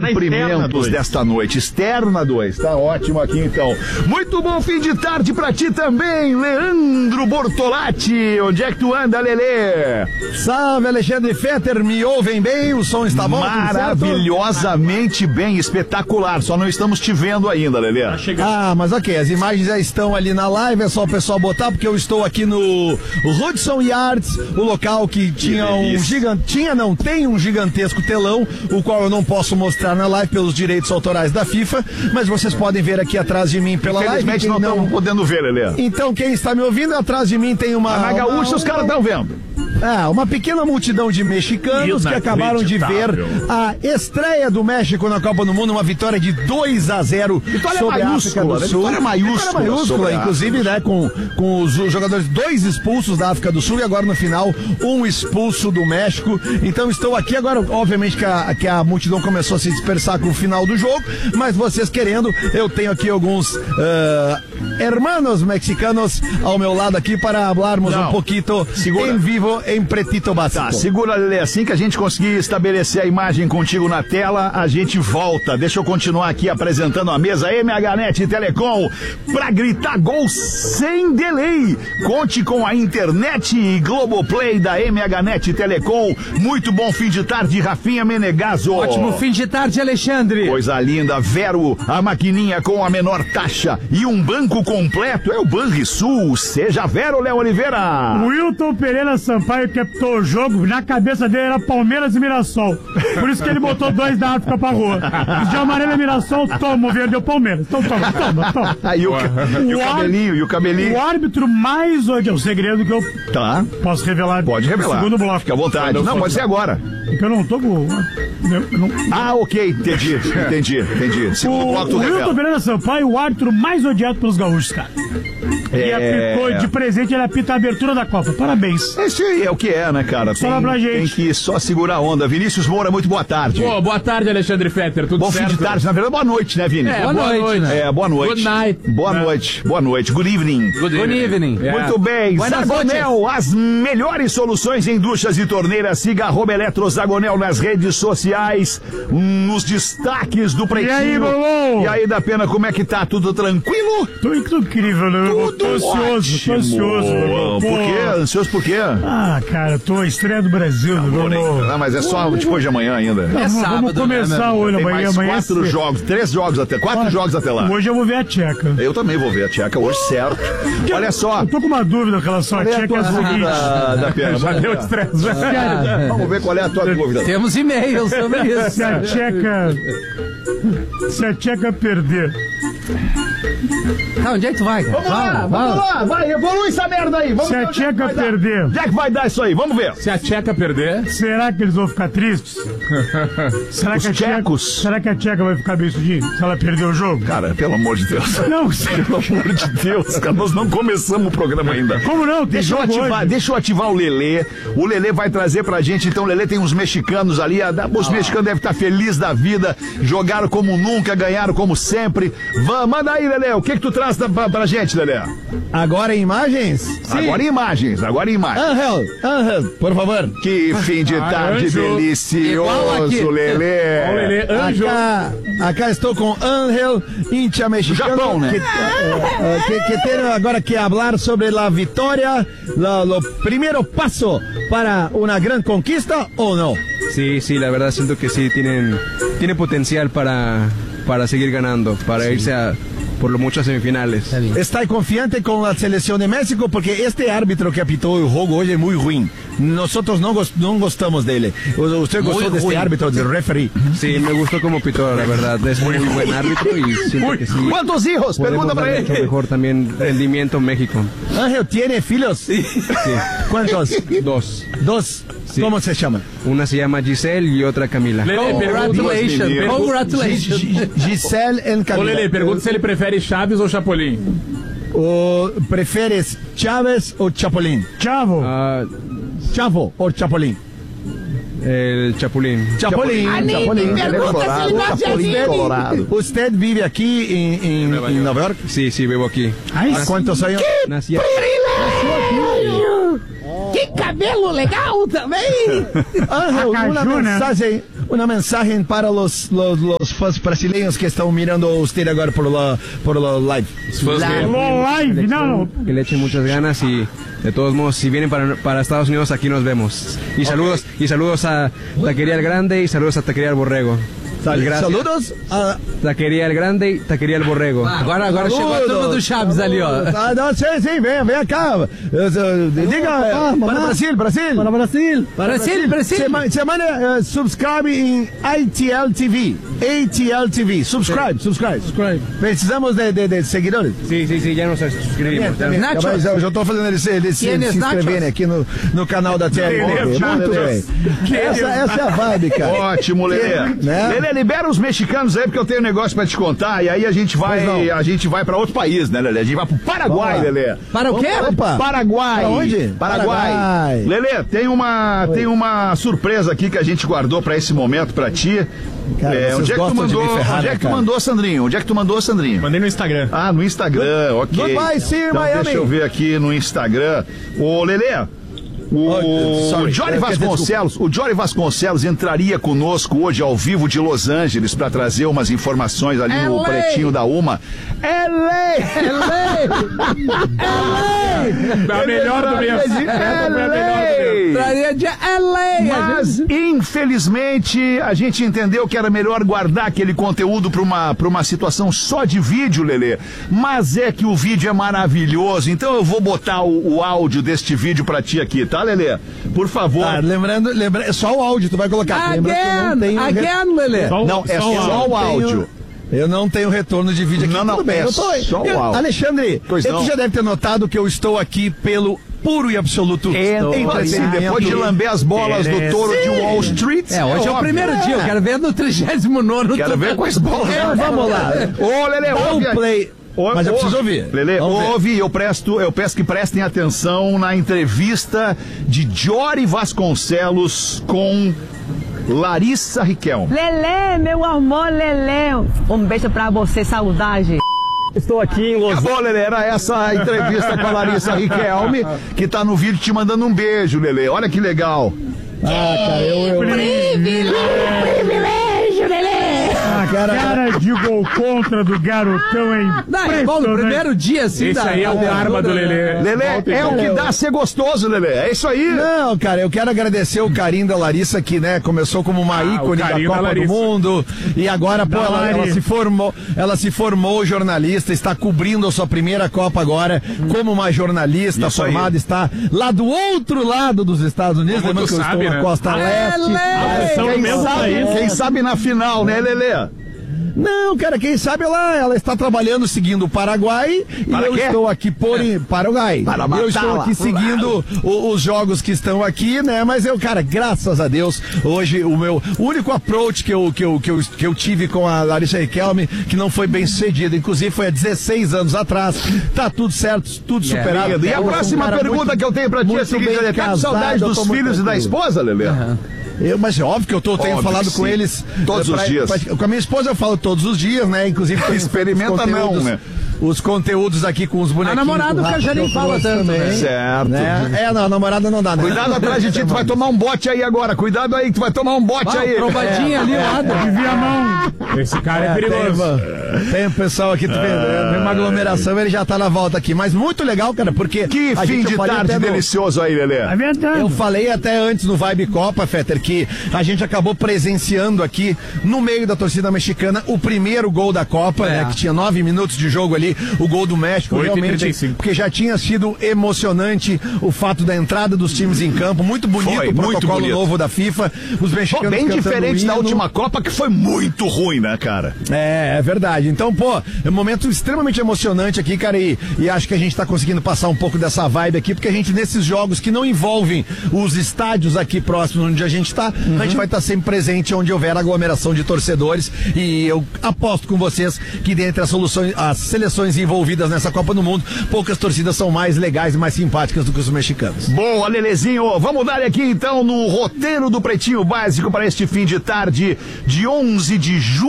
cumprimentos desta noite. Externa 2, tá ótimo aqui então. Muito bom fim de tarde pra ti também, Leandro Bortolatti. Onde é que tu anda, Lelê? Salve, Alexandre Fetter, me ouvem bem? O som está bom? Maravilhosamente bem, espetacular. Só não estamos te vendo ainda, Lelê. Mas ok, as imagens já estão ali na live, é só o pessoal botar, porque eu estou aqui no Hudson Yards, o local que tem um gigantesco telão, o qual eu não posso mostrar na live pelos direitos autorais da FIFA, mas vocês podem ver aqui atrás de mim pela live. Infelizmente não estamos podendo ver, Lelê. Então quem está me ouvindo, atrás de mim tem na Gaúcha os caras estão vendo. Uma pequena multidão de mexicanos que acabaram de ver a estreia do México na Copa do Mundo, uma vitória de 2-0 sobre a África do Sul. Vitória maiúscula, inclusive, né, com os jogadores, 2 expulsos da África do Sul e agora no final, 1 expulso do México. Então estou aqui agora, obviamente que a multidão começou a se dispersar com o final do jogo, mas vocês querendo, eu tenho aqui alguns hermanos mexicanos ao meu lado aqui para falarmos um pouquinho em vivo, em pretito básico. Tá, segura, Lelê, assim que a gente conseguir estabelecer a imagem contigo na tela, a gente volta. Deixa eu continuar aqui apresentando a mesa MHNet Telecom pra gritar gol sem delay. Conte com a internet e Globoplay da MHNet Telecom. Muito bom fim de tarde, Rafinha Menegaso. Ótimo fim de tarde, Alexandre. Coisa linda, Vero, a maquininha com a menor taxa e um banco completo é o Banrisul. Seja Vero, Léo Oliveira. O Wilton Pereira Sampaio captou o jogo, na cabeça dele era Palmeiras e Mirassol. Por isso que ele botou 2 da África pra rua. Os de Amarelo e Mirassol, toma, o verde é o Palmeiras. Então toma. Aí o cabelinho. O árbitro mais odiado, o segredo que eu posso revelar. Pode revelar. Segundo bloco. Fica à vontade. Não, pode ser agora. Porque eu não tô com... ok, entendi. Segundo bloco tu revela. O Wilton Pereira Sampaio, o árbitro mais odiado pelos gaúchos, cara. E apitou de presente, ele apita a abertura da Copa. Parabéns. Esse aí é o que é, né, cara? Fala pra gente. Tem que só segurar a onda. Vinícius Moura, muito boa tarde. Boa tarde, Alexandre Fetter. Tudo bom certo? Bom fim de tarde. Na verdade, boa noite, né, Vini? Boa noite. Né? Boa noite. Good night. Boa noite. Good evening. Good evening. Muito bem. Zagonel, as melhores soluções em duchas e torneiras. Siga @Eletrozagonel nas redes sociais, nos destaques do Pretinho. E aí, Bolão? E aí, da Pena, como é que tá? Tudo tranquilo? Tudo incrível, né? Tô ansioso. Por quê? Ansioso por quê? Cara, tô estreia do Brasil. Mas é só depois de amanhã ainda. Vamos começar hoje, amanhã. Tem mais 4 jogos, 3 jogos até, 4 jogos até lá. Hoje eu vou ver a Tcheca. Eu também vou ver a Tcheca hoje, certo. Olha só. Eu tô com uma dúvida em relação à Tcheca, é o seguinte. Já deu estresse. Vamos ver qual é a tua dúvida. Temos e-mails sobre isso. Se a Tcheca perder. Onde é que tu vai, cara? Vamos lá, vai, evolui essa merda aí. Se a Tcheca perder. Onde é que vai dar isso aí? Vamos ver. Se a Tcheca perder. Será que eles vão ficar tristes? Será que a Tcheca vai ficar bem sudinha se ela perder o jogo? Cara, pelo amor de Deus. Não, pelo amor de Deus, cara, nós não começamos o programa ainda. Como não? Deixa eu ativar o Lelê. O Lelê vai trazer pra gente, então o Lelê tem uns mexicanos ali, os mexicanos devem estar felizes da vida, jogaram como nunca, ganharam como sempre. Manda aí, Lelê, o que tu traz pra gente, Lelê? Agora em imagens? Sim. Agora em imagens. Angel, por favor. Que fim de tarde delicioso, Lelê. Lelê, Anjo. Acá estou com Angel, hincha mexicano. Japão, né? Que tem agora que falar sobre a vitória, o primeiro passo para uma grande conquista, ou não? Sí, la verdad siento que sí, tiene potencial para seguir ganando, para irse por lo mucho a semifinales. Está confiante com a seleção de México porque este árbitro que apitou o jogo hoje é muito ruim. Nosotros não gostamos dele. ¿Usted gostó de este árbitro, del referee? Sí, me gustó como pitó, la verdad. Es muy buen árbitro y siento que sí. ¿Cuántos hijos? Pregunta para él. Mucho mejor también rendimiento en México. Ángel, ¿tiene filhos? Sí. ¿Cuántos? Dos. Sí. ¿Cómo se llaman? Una se llama Giselle y otra Camila. Congratulations. Giselle e Camila. Lele, pergunta se ele prefere Chaves ou Chapolin. ¿Prefieres Chávez o Chapulín? Chavo. Chavo o Chapulín. El Chapulín. Chapulín. ¿Usted vive aquí en Nueva York? Sí, vivo aquí. ¿A cuántos años? Nací Que cabelo legal também! Ángel, una mensaje para los fãs brasileños que están mirando usted agora por la live. Live, não. Que le echen muchas ganas y de todos modos, si vienen para Estados Unidos, aquí nos vemos. Y saludos a Taquería El Grande y saludos a Taquería El Borrego. Saludos a Taquería El Grande e Taqueria El Borrego. Agora chegou a turma do Chaves ali, ó. Sim, vem cá. Diga para Brasil. Para Brasil. Brasil. Semana subscribe em ATL TV. Subscribe. Precisamos de seguidores. Sí, ya nos suscribimos. Nachos. Eu já estou fazendo eles se inscreverem aqui no canal da TL. Muito bem. Essa é a vibe, cara. Ótimo, Lelê. Lelê, libera os mexicanos aí, porque eu tenho um negócio pra te contar. E aí a gente vai pra outro país, né, Lelê? A gente vai pro Paraguai, Lelê. Para o quê? Opa. Paraguai. Pra onde? Paraguai. Lelê, tem uma surpresa aqui que a gente guardou pra esse momento pra ti. Cara, onde é que tu mandou? Onde é que tu mandou, Sandrinho? Onde é que tu mandou, Sandrinho? Mandei no Instagram. Ah, no Instagram, ok. Goodbye, see you, então, Miami. deixa eu ver aqui no Instagram. Ô, Lelê, o Jory Vasconcelos entraria conosco hoje ao vivo de Los Angeles para trazer umas informações ali no Pretinho da Uma. É a melhor do mês. Traria de LA. Mas, infelizmente, a gente entendeu que era melhor guardar aquele conteúdo para uma situação só de vídeo, Lelê. Mas é que o vídeo é maravilhoso, então eu vou botar o áudio deste vídeo para ti aqui, tá, Lelê? Por favor. Tá, lembrando, só o áudio tu vai colocar. Again, Lelê. Não, é só o áudio. Eu não tenho retorno de vídeo aqui. Não, tudo bem. é só o áudio. Alexandre, tu já deve ter notado que eu estou aqui pelo puro e absoluto depois de lamber as bolas do touro de Wall Street. Hoje é o primeiro dia, eu quero ver no 39º. Quero ver com as bolas. Vamos lá. Ô, Lelê, ouve play. Mas eu preciso ouvir. Lelê, ouve, eu peço que prestem atenção na entrevista de Jory Vasconcelos com Larissa Riquelme. Lelê, meu amor, Lelê. Um beijo pra você, saudade. Estou aqui em Los Angeles. Acabou, Lelê, era essa a entrevista com a Larissa Riquelme, que tá no vídeo te mandando um beijo, Lelê. Olha que legal. Privilégio, Lelê. Cara de gol contra do garotão, hein? Bom, no primeiro dia, assim, esse aí é o karma do Lelê. Lelê, é o que dá a ser gostoso, Lelê. É isso aí. Não, cara, eu quero agradecer o carinho da Larissa, que, né, começou como uma ícone da Copa do Mundo. E agora, pô, ela se formou jornalista, está cobrindo a sua primeira Copa agora como uma jornalista isso formada, está lá do outro lado dos Estados Unidos, lembrando que eu estou na costa leste. Quem sabe na final, né, Lelê? Não, cara, quem sabe ela está trabalhando seguindo o Paraguai e eu estou aqui por Paraguai. Eu estou aqui seguindo os jogos que estão aqui, né? Mas cara, graças a Deus, hoje o meu único approach que eu tive com a Larissa Riquelme, que não foi bem sucedido, inclusive foi há 16 anos atrás, tá tudo certo, tudo superado. E a próxima pergunta que eu tenho pra ti é a seguinte, Lelê, tá com saudade dos filhos e da esposa, Lelê? Mas é óbvio que eu tenho falado com eles todos os dias. Com a minha esposa eu falo todos os dias, né? Inclusive experimenta não, né? Os conteúdos aqui com os bonequinhos. A namorada que já nem fala tanto, também. Certo. Né? Não, a namorada não dá, né? Cuidado atrás de ti, tu vai tomar um bote aí agora. Cuidado aí, que tu vai tomar um bote aí. Provadinha ali, lado. Desvia a mão. Esse cara é perigoso. Tem o pessoal aqui, tem uma aglomeração, ele já tá na volta aqui. Mas muito legal, cara, porque... Que fim de tarde delicioso aí, Lelê. Eu falei até antes no Vibe Copa, Fetter, que a gente acabou presenciando aqui, no meio da torcida mexicana, o primeiro gol da Copa, né? Que tinha 9 minutos de jogo ali, o gol do México, realmente, porque já tinha sido emocionante o fato da entrada dos times em campo, muito bonito o protocolo novo da FIFA, os mexicanos bem diferente da última Copa, que foi muito ruim, né, cara? É verdade. Então, pô, é um momento extremamente emocionante aqui, cara, e acho que a gente tá conseguindo passar um pouco dessa vibe aqui, porque a gente, nesses jogos que não envolvem os estádios aqui próximos onde a gente tá, a gente vai estar sempre presente onde houver aglomeração de torcedores, e eu aposto com vocês que dentre as seleções envolvidas nessa Copa do Mundo, poucas torcidas são mais legais e mais simpáticas do que os mexicanos. Boa, Lelezinho, vamos dar aqui então no roteiro do Pretinho Básico para este fim de tarde de 11 de junho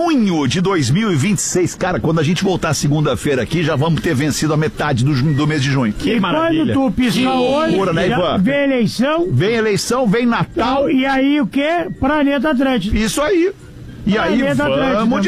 junho de 2026. Cara, quando a gente voltar segunda-feira aqui, já vamos ter vencido a metade do mês de junho. Que maravilha. Quando tu piscar o olho, loucura, né, Ivan? vem eleição. Vem eleição, vem Natal. E aí o quê? Planeta Atlântico. Isso aí. E aí, Planeta Atlântico. vamos